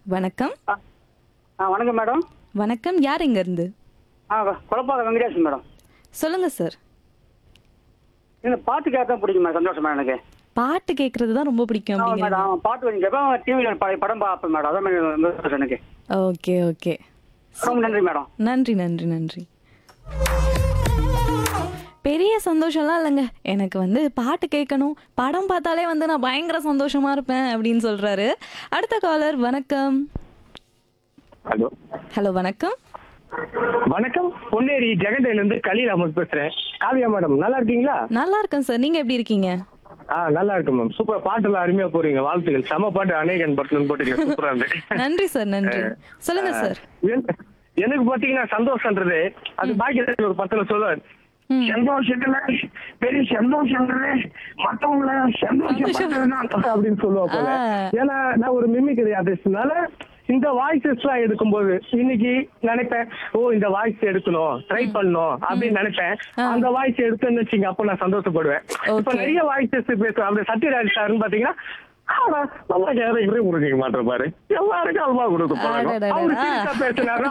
வணக்கம். ஆ வணக்கம் மேடம். வணக்கம். யார் எங்க இருந்து? குழப்பாக வெங்கடேஷன் மேடம். சொல்லுங்க சார். இந்த பாட்டு கேட்க பிடிக்கும் மேடம், சந்தோஷமா எனக்கு. பாட்டு கேட்கறது தான் ரொம்ப பிடிக்கும் ஆமாம் அப்படிங்கிறீங்க. மேடம், பாட்டு கொஞ்சம் கேட்பேன், டிவியில் பழைய படம் பார்ப்பேன் மேடம், அதான் மேடம் சந்தோஷம் எனக்கு. Okay okay. ரொம்ப நன்றி மேடம். நன்றி நன்றி நன்றி. பெரிய சந்தோஷம்லாம் இல்லைங்க, எனக்கு வந்து பாட்டு கேட்கணும், படம் பார்த்தாலே வந்து நான் பயங்கர சந்தோஷமா இருப்பேன் அப்படின்னு சொல்றாரு. அடுத்த காலர். வணக்கம். ஹலோ ஹலோ வணக்கம். வணக்கம். பொன்னேரி ஜெகண்டையில இருந்து கலீல் அமர் பேசுறேன். காவியா மேடம் நல்லா இருக்கீங்களா? நல்லா இருக்கேன் சார், நீங்க எப்படி இருக்கீங்க? நல்லா இருக்கு மேம். சூப்பர், பாட்டுலாம் அருமையா போறீங்க, வாழ்த்துக்கள். செம பாட்டு, அநேகன் பட்டன் போட்டீங்க, சூப்பரா இருக்கு. நன்றி சார், நன்றி. சொல்லுங்க சார். எனக்கு பாத்தீங்கன்னா சந்தோஷம்ன்றது அது பாக்கியத்துல ஒரு பத்துல சொல்லுவார். சந்தோஷத்துல பெரிய சந்தோஷம்ன்றது மத்தவங்கள சந்தோஷம் அப்படின்னு சொல்லுவா போல. ஏன்னா நான் ஒரு மிமிக்ரி ஆர்டிஸ்ட்னால இந்த வாய்ஸஸ் எல்லாம் எடுக்கும்போது இன்னைக்கு நினைப்பேன், ஓ இந்த வாய்ஸ் எடுக்கணும், ட்ரை பண்ணணும் அப்படின்னு நினைப்பேன். அந்த வாய்ஸ் எடுத்தேன்னு வச்சுங்க, அப்ப நான் சந்தோஷப்படுவேன். இப்ப நிறைய வாய்ஸஸ் பேசுவேன். அப்படி சத்யராஜ் சார்னு பாத்தீங்கன்னா நல்லா கேரக்டரே கொடுக்க மாட்டேன் பாரு, எல்லாருக்கும் அல்வா கொடுக்க போறாங்க. அவரு சீரியஸா பேசினாரா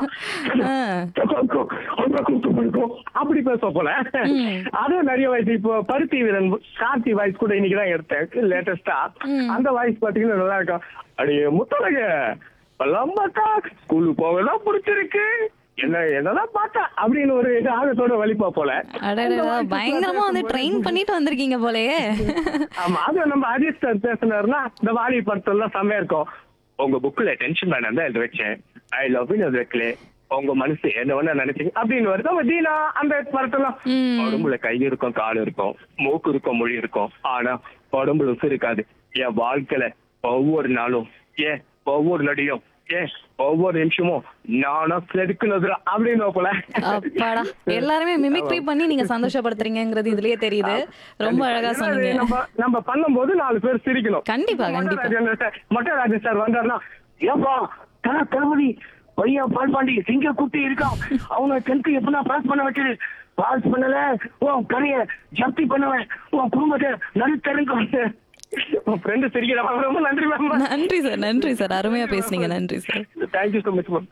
அப்படி பேச போல. அதே நிறைய வாய்ஸ். இப்போ பருத்தி வீரன் கார்த்தி வாய்ஸ் கூட இன்னைக்குதான் எடுத்தேன் லேட்டஸ்டா. அந்த வாய்ஸ் பாத்தீங்கன்னா நல்லா இருக்கும். அடியே முத்தழக பல்லாம்பக்கா ஸ்கூலுக்கு போகதான் பிடிச்சிருக்கு, என்னதான் பார்த்தா அப்படின்னு ஒரு ஆகத்தோட வலிப்பா போல. பயங்கரமா வந்து ட்ரெயின் பண்ணிட்டு வந்திருக்கீங்க போலயே. ஆமா, அது நம்ம அஜித் சார் பேசினாருன்னா இந்த வாலி படத்தெல்லாம் செம்மையா இருக்கும். உங்க புக்ல டென்ஷன் மேன் தான் எழுதி வச்சேன், ஐ லவ் யூ வைக்கல, உங்க மனசு என்ன வேணா நினைச்சீங்க அப்படின்னு வருது. நம்ம தீனா அந்த படத்தெல்லாம் உடம்புல கை இருக்கும், கால் இருக்கும், மூக்கு இருக்கும், மொழி இருக்கும், ஆனா உடம்புல உசு இருக்காது. என் வாழ்க்கையில ஒவ்வொரு நாளும், ஏன் ஒவ்வொரு நொடியும், ஏன் ஒவ்வொரு நிமிஷமும் நானும் செதுக்குனதுரா அப்படின்னு போல. அப்பாடா, எல்லாருமே மிமிக்ரி பண்ணி நீங்க சந்தோஷப்படுத்துறீங்கிறது இதுலயே தெரியுது. ரொம்ப அழகா சொன்னீங்க. நம்ம பண்ணும்போது 4 பேர் சிரிக்கணும். கண்டிப்பா கண்டிப்பா. மொட்டராஜன் சார் வந்தாருன்னா, ஏப்பா தளபதி பையன் பால்பாண்டி சிங்க குட்டி இருக்கான், அவங்க 10th எப்படின்னா பாஸ் பண்ண வச்சிரு, பாஸ் பண்ணல உன் கரைய ஜப்தி பண்ணுவேன், உன் குடும்பத்தை நடுத்தருங்க. ஃப்ரெண்ட் சிரிக்கிறாங்க. ரொம்ப நன்றி மேம். நன்றி சார், நன்றி சார், அருமையா பேசுனீங்க. நன்றி sir. Thank you so much ma'am.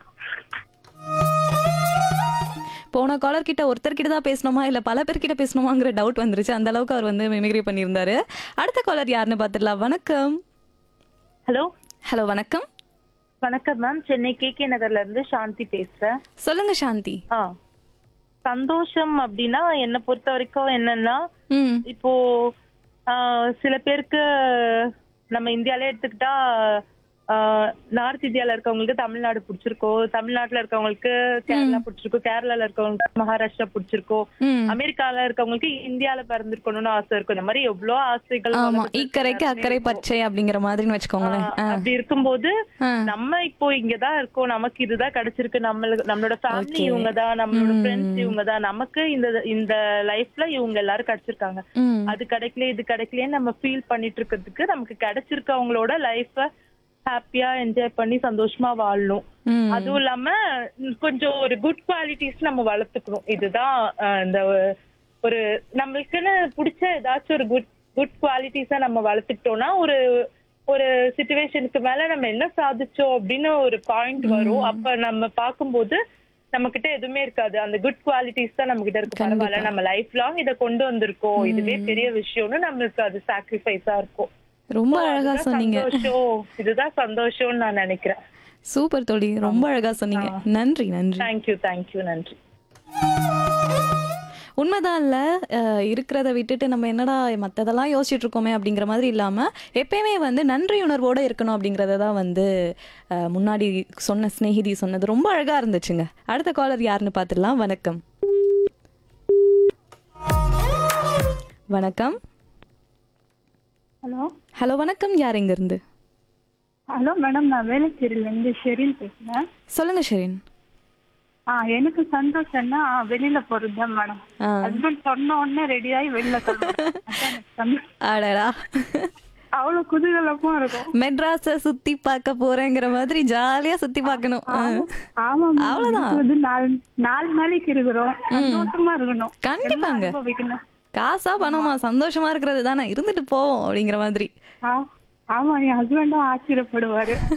போன காலர் கிட்ட ஒருத்தர்கிட்ட தான் பேசணுமா இல்ல பல பேர்கிட்ட பேசணுமாங்கிற டவுட் வந்துருச்சு. அந்த அளவுக்கு அவர் வந்து மிமிக்ரி பண்ணியிருந்தாரு. அடுத்த காலர் யாருன்னு பாத்துடலாம். வணக்கம். ஹலோ. ஹலோ வணக்கம். வணக்கம் மேம், சென்னை கே நகர்ல இருந்து சாந்தி பேசுறேன். சொல்லுங்க சாந்தி. சந்தோஷம் அப்படின்னா என்ன பொறுத்த வரைக்கும் என்னன்னா, ம் இப்போ சில பேருக்கு நம்ம இந்தியாலே எடுத்துக்கிட்டா நார்த் இந்தியால இருக்கவங்களுக்கு தமிழ்நாடு பிடிச்சிருக்கோ, தமிழ்நாட்டுல இருக்கவங்களுக்கு கேரளா பிடிச்சிருக்கோ, கேரளால இருக்கவங்களுக்கு மகாராஷ்டிரா பிடிச்சிருக்கோ, அமெரிக்கால இருக்கவங்களுக்கு இந்தியால பிறந்திருக்கணும்னு ஆசை இருக்கும். இந்த மாதிரி எவ்வளவு ஆசைகள். ஆமா, இக்கரைக்கு அக்கறை பச்சை அப்படிங்கிற மாதிரின்னு வச்சுக்கோங்களேன். அப்படி இருக்கும்போது நம்ம இப்போ இங்கதான் இருக்கோம், நமக்கு இதுதான் கிடைச்சிருக்கு, நம்மளோட ஃபேமிலி இவங்கதான், நம்மளோட ஃப்ரெண்ட்ஸ் இவங்கதான், நமக்கு இந்த லைஃப்ல இவங்க எல்லாரும் கிடைச்சிருக்காங்க, அது கிடைக்கல இது கிடைக்கலன்னு நம்ம ஃபீல் பண்ணிட்டு இருக்கிறதுக்கு நமக்கு கிடைச்சிருக்கவங்களோட லைஃப ஹாப்பியா என்ஜாய் பண்ணி சந்தோஷமா வாழணும். அதுவும் இல்லாம கொஞ்சம் ஒரு குட் குவாலிட்டிஸ் நம்ம வளர்த்துக்கணும். இதுதான் இந்த ஒரு நம்மளுக்குன்னு பிடிச்ச ஏதாச்சும் ஒரு குட் குவாலிட்டிஸா நம்ம வளர்த்துக்கிட்டோம்னா ஒரு சிச்சுவேஷனுக்கு மேல நம்ம என்ன சாதிச்சோம் அப்படின்னு ஒரு பாயிண்ட் வரும். அப்ப நம்ம பார்க்கும்போது நம்ம கிட்ட எதுவுமே இருக்காது, அந்த குட் குவாலிட்டிஸ் தான் நம்ம கிட்ட இருக்கு. பரவாயில்ல, நம்ம லைஃப் லாங் இதை கொண்டு வந்திருக்கோம், இதுவே பெரிய விஷயம்னு நம்மளுக்கு அது சாக்ரிஃபைஸா இருக்கும். ரொம்ப அழகா சொன்னீங்க. இதுதான் சந்தோஷம்னு நான் நினைக்கிறேன். சூப்பர் தோழி, ரொம்ப அழகா சொன்னீங்க. நன்றி நன்றி. தேங்க்யூ தேங்க்யூ, நன்றி. உண்மைதான் இல்ல, இருக்கிறத விட்டுட்டு நம்ம என்னடா மற்றதெல்லாம் யோசிச்சுட்டு இருக்கோமே அப்படிங்கிற மாதிரி இல்லாம எப்பயுமே வந்து நன்றி உணர்வோட இருக்கணும் அப்படிங்கறத தான் வந்து முன்னாடி சொன்ன ஸ்நேகிதி சொன்னது ரொம்ப அழகா இருந்துச்சுங்க. அடுத்த காலர் யாருன்னு பாத்துடலாம். வணக்கம். வணக்கம். ஹலோ. ஹலோ வணக்கம். யார் எங்க இருந்து? ஹலோ மேடம், நான் வேளச்சேரியில இருந்து ஷெரின் பேசுறேன். சொல்லுங்க ஷெரின். எனக்கு சந்தோஷம்னா வெளியில போறதுதான் மேடம். ஹஸ்பண்ட் சொன்ன உடனே ரெடி ஆகி வெளியில அடடா, அவ்வளவு குதூகலமா இருக்கும். மெட்ராஸ சுத்தி பார்க்க போறேங்கிற மாதிரி ஜாலியா சுத்தி பார்க்கணும். ஆமா, அவ்வளவுதான். 4 நாளைக்கு இருக்கிறோம், சந்தோஷமா இருக்கணும். கண்டிப்பாங்க. காசா பணமா சந்தோஷமா இருக்கிறது தானே, இருந்துட்டு போவோம் அப்படிங்கிற மாதிரி. ஆமா, என் ஹஸ்பண்டும் ஆச்சரியப்படுவாரு.